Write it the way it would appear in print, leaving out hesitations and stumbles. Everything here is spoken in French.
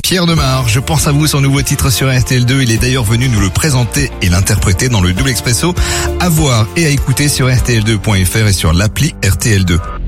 Pierre Demar, je pense à vous, son nouveau titre sur RTL2. Il est d'ailleurs venu nous le présenter et l'interpréter dans le Double Expresso. À voir et à écouter sur RTL2.fr et sur l'appli RTL2.